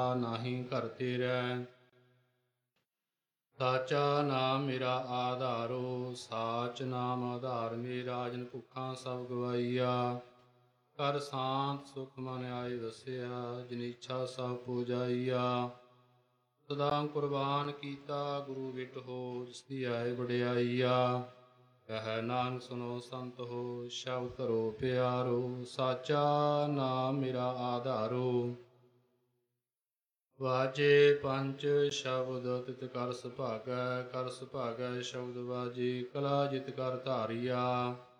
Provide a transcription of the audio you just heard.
ਨਾਹੀਂ ਘਰ ਤੇਰੈ। ਸਾਚਾ ਨਾਮ ਮੇਰਾ ਆਧਾਰੋ, ਸਾਚ ਨਾਮ ਆਧਾਰ ਮੇਰਾ। ਜਿਨ ਭੁੱਖਾਂ ਸਭ ਗਵਾਈਆ, ਕਰ ਸ਼ਾਂਤ ਸੁਖ ਮਨ ਆਏ ਵਸਿਆ। ਜਿਨ ਇੱਛਾ ਸਭ ਪੂਜਾਈਆ, ਸਦਾ ਕੁਰਬਾਨ ਕੀਤਾ। ਗੁਰੂ ਵਿਟ ਹੋ, ਜਿਸ ਦੀ ਆਏ ਵਡਿਆਈਆ। ਕਹਿ ਨਾਨਕ ਸੁਨੋ ਸੰਤ ਹੋ, ਸ਼ਬਦ ਧਰੋ ਪਿਆਰੋ। ਸਾਚਾ ਨਾਮ ਮੇਰਾ ਆਧਾਰੋ। ਵਾਜੇ ਪੰਚ ਸ਼ਬਦ ਤਿਤ ਕਰ ਸੁਭਾਗੈ, ਕਰ ਸੁਭਾਗੈ ਸ਼ਬਦ ਵਾਜੇ। ਕਲਾ ਜਿਤ ਕਰ ਧਾਰੀਆ,